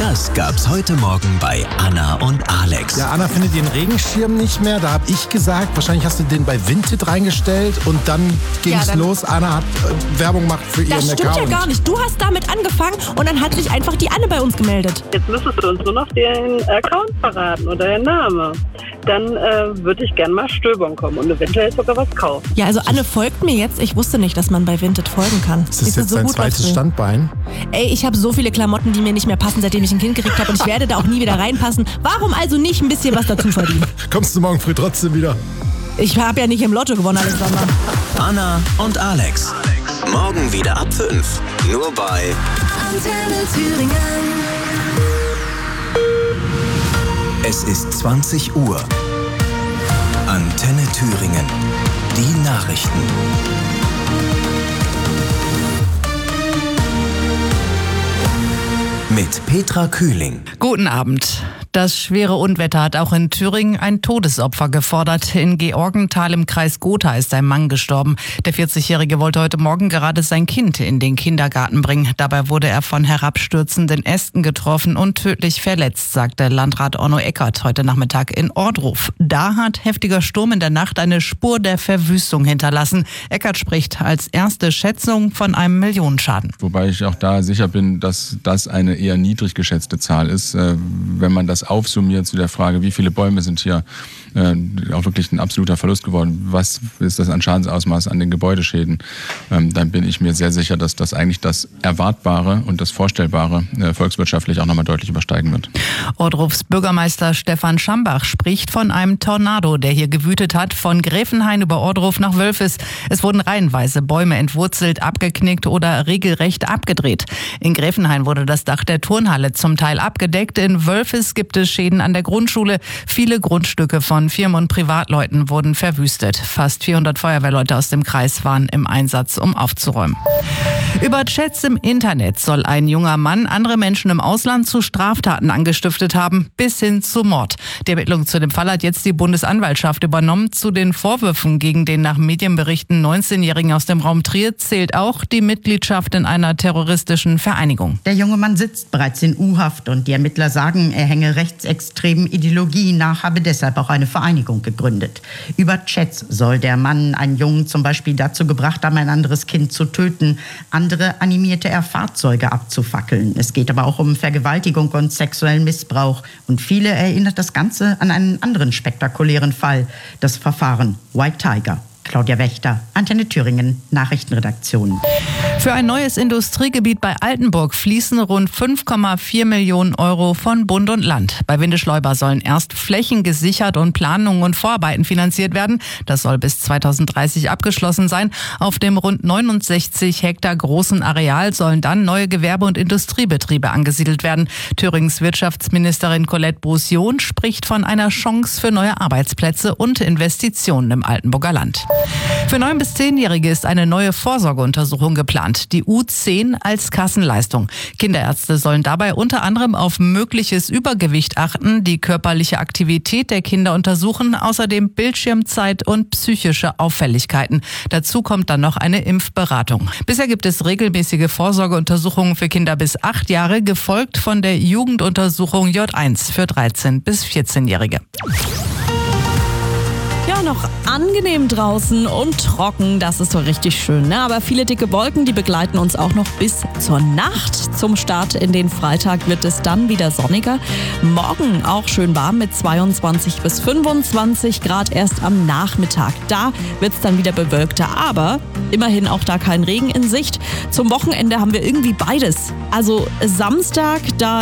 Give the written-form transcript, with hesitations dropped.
Das gab's heute Morgen bei Anna und Alex. Ja, Anna findet ihren Regenschirm nicht mehr. Da habe ich gesagt, wahrscheinlich hast du den bei Vinted reingestellt und dann ging's los. Anna hat Werbung gemacht für ihren Account. Das stimmt ja gar nicht. Du hast damit angefangen und dann hat sich einfach die Anne bei uns gemeldet. Jetzt müsstest du uns nur noch den Account verraten oder den Namen. Dann würde ich gerne mal stöbern kommen und eventuell sogar was kaufen. Ja, also Anne folgt mir jetzt. Ich wusste nicht, dass man bei Vinted folgen kann. Ist das jetzt so dein zweites Standbein? Ey, ich habe so viele Klamotten, die mir nicht mehr passen, seitdem ich ein Kind gekriegt habe und ich werde da auch nie wieder reinpassen. Warum also nicht ein bisschen was dazu verdienen? Kommst du morgen früh trotzdem wieder? Ich habe ja nicht im Lotto gewonnen, Alexander. Anna und Alex. Morgen wieder ab 5. Nur bei Antenne Thüringen. Es ist 20 Uhr. Antenne Thüringen. Die Nachrichten. Mit Petra Kühling. Guten Abend. Das schwere Unwetter hat auch in Thüringen ein Todesopfer gefordert. In Georgenthal im Kreis Gotha ist ein Mann gestorben. Der 40-Jährige wollte heute Morgen gerade sein Kind in den Kindergarten bringen. Dabei wurde er von herabstürzenden Ästen getroffen und tödlich verletzt, sagte Landrat Onno Eckert heute Nachmittag in Ohrdruf. Da hat heftiger Sturm in der Nacht eine Spur der Verwüstung hinterlassen. Eckert spricht als erste Schätzung von einem Millionenschaden. Wobei ich auch da sicher bin, dass das eine eher niedrig geschätzte Zahl ist. Wenn man das aufsummiert zu der Frage, wie viele Bäume sind hier auch wirklich ein absoluter Verlust geworden, was ist das an Schadensausmaß an den Gebäudeschäden, dann bin ich mir sehr sicher, dass das eigentlich das Erwartbare und das Vorstellbare volkswirtschaftlich auch nochmal deutlich übersteigen wird. Ohrdrufs Bürgermeister Stefan Schambach spricht von einem Tornado, der hier gewütet hat, von Gräfenhain über Ohrdruf nach Wölfis. Es wurden reihenweise Bäume entwurzelt, abgeknickt oder regelrecht abgedreht. In Gräfenhain wurde das Dach der Turnhalle zum Teil abgedeckt. In Wölfis gibt es Schäden an der Grundschule. Viele Grundstücke von Firmen und Privatleuten wurden verwüstet. Fast 400 Feuerwehrleute aus dem Kreis waren im Einsatz, um aufzuräumen. Über Chats im Internet soll ein junger Mann andere Menschen im Ausland zu Straftaten angestiftet haben, bis hin zu Mord. Die Ermittlung zu dem Fall hat jetzt die Bundesanwaltschaft übernommen. Zu den Vorwürfen gegen den nach Medienberichten 19-Jährigen aus dem Raum Trier zählt auch die Mitgliedschaft in einer terroristischen Vereinigung. Der junge Mann sitzt bereits in U-Haft und die Ermittler sagen, er hänge rechtsextremen Ideologien nach, habe deshalb auch eine Vereinigung gegründet. Über Chats soll der Mann einen Jungen zum Beispiel dazu gebracht haben, ein anderes Kind zu töten. Andere animierte er, Fahrzeuge abzufackeln. Es geht aber auch um Vergewaltigung und sexuellen Missbrauch. Und viele erinnert das Ganze an einen anderen spektakulären Fall, das Verfahren White Tiger. Claudia Wächter, Antenne Thüringen, Nachrichtenredaktion. Für ein neues Industriegebiet bei Altenburg fließen rund 5,4 Millionen Euro von Bund und Land. Bei Windeschleuber sollen erst Flächen gesichert und Planungen und Vorarbeiten finanziert werden. Das soll bis 2030 abgeschlossen sein. Auf dem rund 69 Hektar großen Areal sollen dann neue Gewerbe- und Industriebetriebe angesiedelt werden. Thürings Wirtschaftsministerin Colette Brusion spricht von einer Chance für neue Arbeitsplätze und Investitionen im Altenburger Land. Für 9- bis 10-Jährige ist eine neue Vorsorgeuntersuchung geplant, die U10 als Kassenleistung. Kinderärzte sollen dabei unter anderem auf mögliches Übergewicht achten, die körperliche Aktivität der Kinder untersuchen, außerdem Bildschirmzeit und psychische Auffälligkeiten. Dazu kommt dann noch eine Impfberatung. Bisher gibt es regelmäßige Vorsorgeuntersuchungen für Kinder bis 8 Jahre, gefolgt von der Jugenduntersuchung J1 für 13- bis 14-Jährige. Ja, noch angenehm draußen und trocken, das ist so richtig schön, ne? Aber viele dicke Wolken, die begleiten uns auch noch bis zur Nacht. Zum Start in den Freitag wird es dann wieder sonniger. Morgen auch schön warm mit 22 bis 25 Grad erst am Nachmittag. Da wird es dann wieder bewölkter, aber immerhin auch da kein Regen in Sicht. Zum Wochenende haben wir irgendwie beides. Also Samstag, da